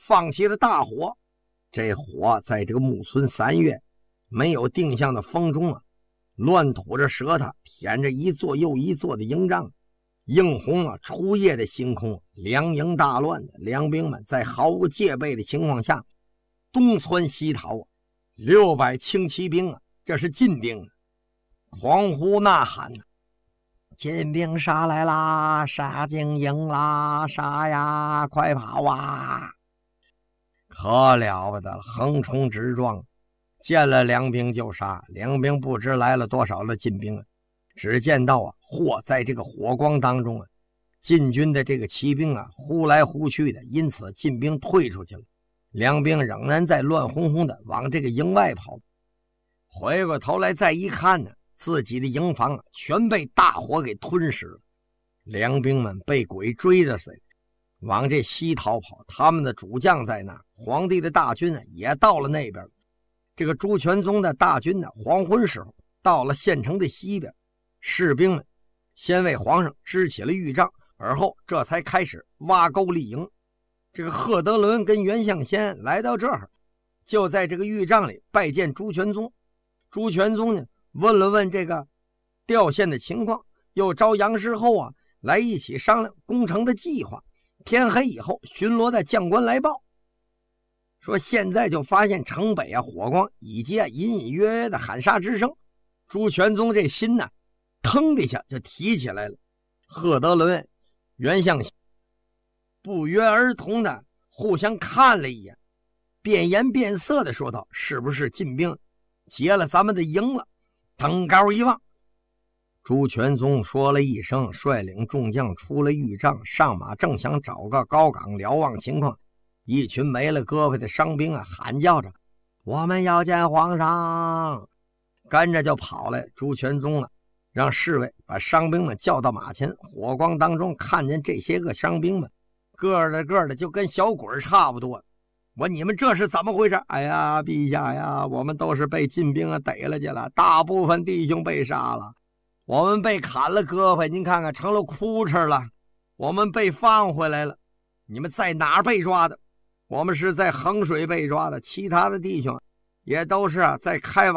放起了大火。这火在这个木村3月没有定向的风中啊，乱吐着舌头，舔着一座又一座的营帐。映红了初夜的星空，两营大乱的两兵们在毫无戒备的情况下东窜西逃。600轻骑兵啊，这是晋兵，狂呼呐喊啊，晋兵杀来啦，杀进营啦，杀呀，快跑啊！可了不得了，横冲直撞，见了两兵就杀。两兵不知来了多少的晋兵啊，只见到啊，在这个火光当中啊，晋军的这个骑兵啊，忽来忽去的，因此晋兵退出去了。两兵仍然在乱哄哄的往这个营外跑。回过头来再一看呢，自己的营房啊，全被大火给吞噬了。两兵们被鬼追着谁往这西逃跑，他们的主将在那，皇帝的大军啊也到了那边。这个朱全宗的大军呢，黄昏时候到了县城的西边，士兵们先为皇上支起了御帐，而后这才开始挖沟立营。这个贺德伦跟袁相先来到这儿，就在这个御帐里拜见朱全宗。朱全宗呢，问了问这个调县的情况，又招杨师厚啊来一起商量攻城的计划。天黑以后，巡逻的将官来报说，现在就发现城北啊火光，以及隐隐约约的喊杀之声。朱全宗这心呢，腾的一下就提起来了。贺德伦、袁相不约而同的互相看了一眼，变颜变色的说道：“是不是晋兵劫了咱们的营了？”登高一望，朱全宗说了一声，率领众将出了御帐，上马，正想找个高岗瞭望情况。一群没了胳膊的伤兵啊，喊叫着：“我们要见皇上！”跟着就跑来。朱全宗啊，让侍卫把伤兵们叫到马前。火光当中看见这些个伤兵们，个的就跟小鬼差不多。你们这是怎么回事？哎呀，陛下呀，我们都是被晋兵啊逮了去了，大部分弟兄被杀了，我们被砍了胳膊，您看看成了哭哧了，我们被放回来了。你们在哪儿被抓的？我们是在衡水被抓的，其他的弟兄也都是在开往